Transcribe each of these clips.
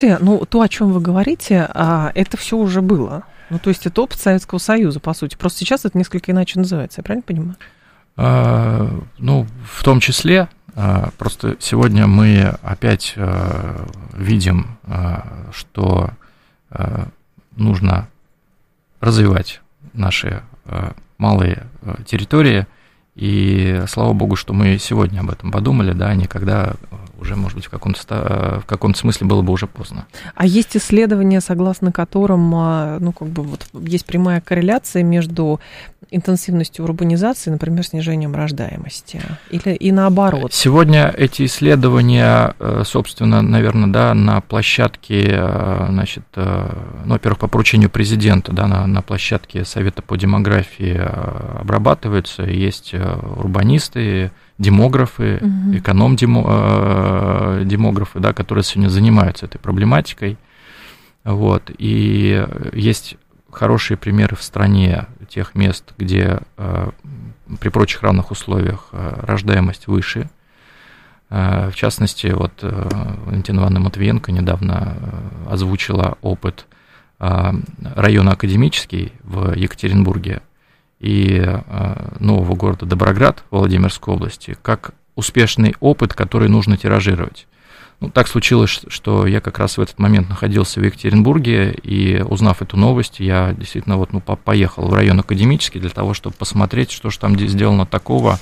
Ну, то, о чем вы говорите, это все уже было. Ну, то есть это опыт Советского Союза, по сути. Просто сейчас это несколько иначе называется, я правильно понимаю? Ну, в том числе, просто сегодня мы опять видим, что нужно развивать наши малые территории, и слава богу, что мы сегодня об этом подумали, да, никогда уже, может быть, в каком-то смысле было бы уже поздно. А есть исследования, согласно которым, ну, как бы вот есть прямая корреляция между интенсивностью урбанизации, например, снижением рождаемости, или и наоборот? Сегодня эти исследования, собственно, наверное, да, на площадке, значит, ну, во-первых, по поручению президента, да, на площадке Совета по демографии обрабатываются, есть урбанисты, демографы, эконом-демографы, да, которые сегодня занимаются этой проблематикой. Вот. И есть хорошие примеры в стране тех мест, где при прочих равных условиях рождаемость выше. В частности, вот Валентина Ивановна Матвиенко недавно озвучила опыт района Академический в Екатеринбурге и нового города Доброград Владимирской области, как успешный опыт, который нужно тиражировать. Ну, так случилось, что я как раз в этот момент находился в Екатеринбурге, и, узнав эту новость, я действительно вот, поехал в район Академический для того, чтобы посмотреть, что же там сделано такого,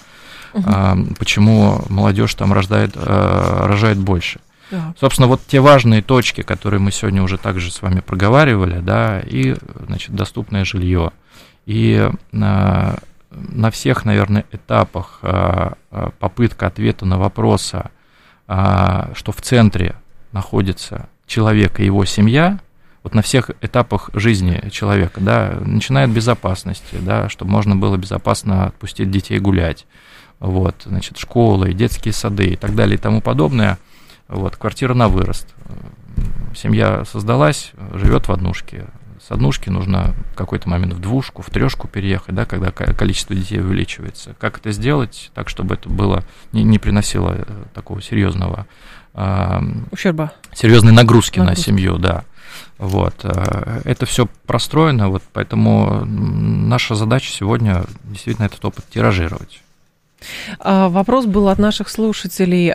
почему молодежь там рожает больше. Да. Собственно, вот те важные точки, которые мы сегодня уже также с вами проговаривали, да, и, значит, доступное жилье. И на всех, наверное, этапах попытка ответа на вопросы, что в центре находится человек и его семья, вот на всех этапах жизни человека, да, начиная от безопасности, да, чтобы можно было безопасно отпустить детей гулять, вот, значит, школы, детские сады и так далее и тому подобное, вот, квартира на вырост. Семья создалась, живет в однушке. С однушки нужно в какой-то момент в двушку, в трешку переехать, да, когда количество детей увеличивается. Как это сделать так, чтобы это было не приносило такого серьезного ущерба, серьезной нагрузки на семью, да. Вот. Это все простроено, вот, поэтому наша задача сегодня действительно этот опыт тиражировать. Вопрос был от наших слушателей.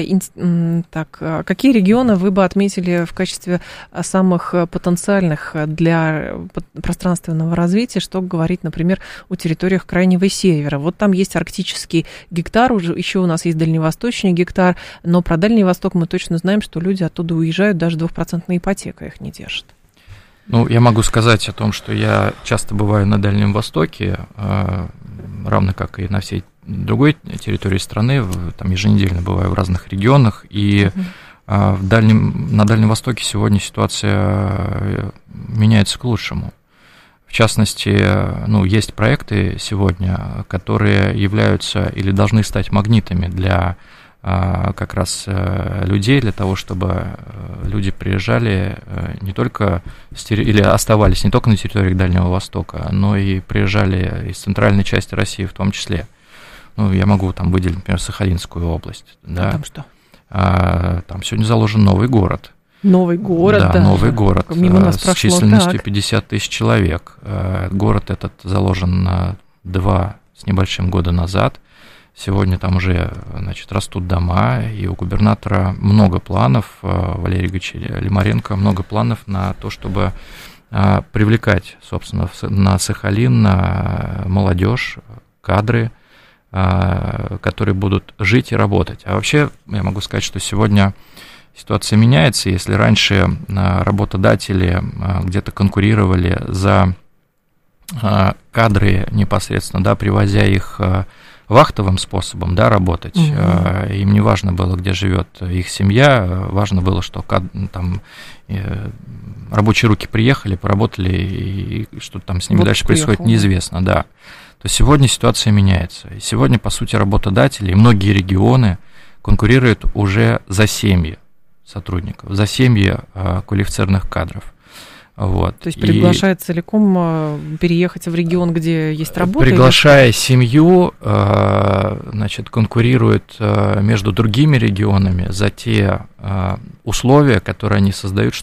Какие регионы вы бы отметили в качестве самых потенциальных для пространственного развития, что говорить, например, о территориях Крайнего Севера? Вот там есть арктический гектар, еще у нас есть дальневосточный гектар, но про Дальний Восток мы точно знаем, что люди оттуда уезжают, даже 2% ипотека их не держит. Ну, я могу сказать о том, что я часто бываю на Дальнем Востоке, равно как и на всей другой территории страны, там еженедельно бываю в разных регионах, и на Дальнем Востоке сегодня ситуация меняется к лучшему. В частности, ну, есть проекты сегодня, которые являются или должны стать магнитами для как раз людей, для того, чтобы люди приезжали не только или оставались не только на территории Дальнего Востока, но и приезжали из центральной части России в том числе. Ну, я могу там выделить, например, Сахалинскую область. Да. Там что? Там сегодня заложен новый город. Новый город, да. Новый город с численностью 50 тысяч человек. Город этот заложен 2 с небольшим года назад. Сегодня там уже, значит, растут дома, и у губернатора много планов, Валерия Ильича Лимаренко, много планов на то, чтобы привлекать, собственно, на Сахалин молодежь, кадры, которые будут жить и работать. А вообще, я могу сказать, что сегодня ситуация меняется. Если раньше работодатели где-то конкурировали за кадры непосредственно, да, привозя их вахтовым способом, да, работать, им не важно было, где живет их семья, важно было, что там рабочие руки приехали, поработали, и что там с ними вот дальше происходит, неизвестно, да. То сегодня ситуация меняется. И сегодня, по сути, работодатели и многие регионы конкурируют уже за семьи сотрудников, за семьи квалифицированных кадров. Вот. То есть приглашает целиком переехать в регион, где есть работа? Приглашая семью, значит, конкурирует между другими регионами за те условия, которые они создают,